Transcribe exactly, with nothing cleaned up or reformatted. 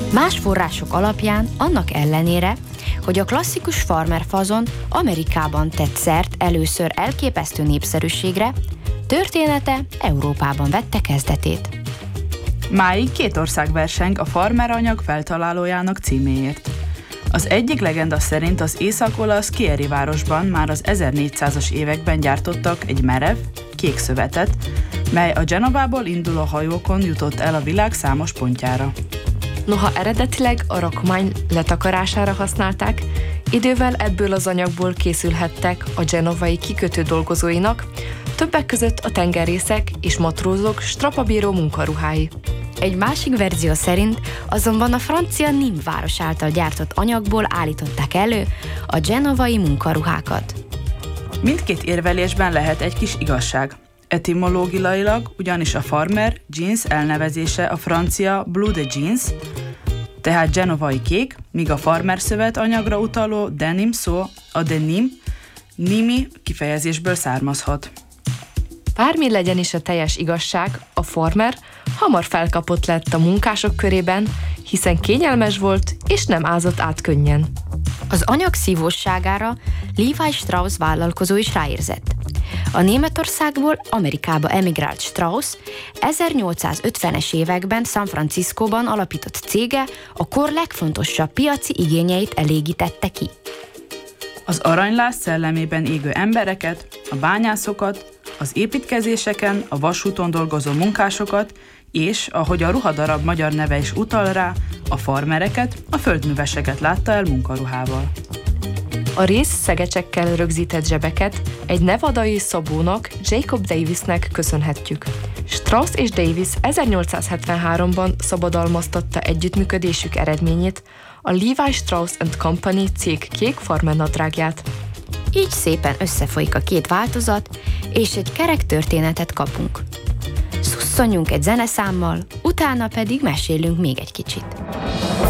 Más források alapján annak ellenére, hogy a klasszikus farmer fazon Amerikában tett szert először elképesztő népszerűségre, története Európában vette kezdetét. Máig két ország verseng a farmer anyag feltalálójának címéért. Az egyik legenda szerint az észak-olasz Chieri városban már az ezernégyszázas években gyártottak egy merev, kék szövetet, mely a Genovából induló hajókon jutott el a világ számos pontjára. Noha eredetileg a rakomány letakarására használták, idővel ebből az anyagból készülhettek a genovai kikötő dolgozóinak, többek között a tengerészek és matrózok strapabíró munkaruhái. Egy másik verzió szerint azonban a francia Nîmes város által gyártott anyagból állították elő a genovai munkaruhákat. Mindkét érvelésben lehet egy kis igazság. Etimológiailag ugyanis a farmer jeans elnevezése a francia bleu de jeans, tehát genovai kék, míg a farmer szövet anyagra utaló denim szó a denim, nimi kifejezésből származhat. Bármi legyen is a teljes igazság, a farmer hamar felkapott lett a munkások körében, hiszen kényelmes volt és nem ázott át könnyen. Az anyag szívósságára Levi Strauss vállalkozó is ráérzett. A Németországból Amerikába emigrált Strauss ezernyolcszázötvenes években San Franciscóban alapított cége a kor legfontosabb piaci igényeit elégítette ki. Az aranyláz szellemében égő embereket, a bányászokat, az építkezéseken, a vasúton dolgozó munkásokat, és, ahogy a ruhadarab magyar neve is utal rá, a farmereket, a földműveseket látta el munkaruhával. A rész szegecsekkel rögzített zsebeket egy nevadai szabónak, Jacob Davisnek köszönhetjük. Strauss és Davis ezernyolcszázhetvenháromban szabadalmaztatta együttműködésük eredményét, a Levi Strauss and Company cég kék farmer nadrágját. Így szépen összefolyik a két változat, és egy kerek történetet kapunk. Szusszanjunk egy zeneszámmal, utána pedig mesélünk még egy kicsit.